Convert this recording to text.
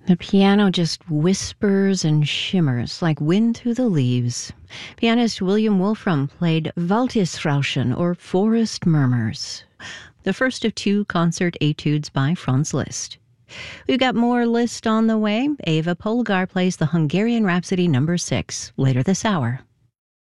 The piano just whispers and shimmers like wind through the leaves. Pianist William Wolfram played Waldesrauschen, or Forest Murmurs, the first of two concert etudes by Franz Liszt. We've got more Liszt on the way. Eva Polgar plays the Hungarian Rhapsody No. 6 later this hour.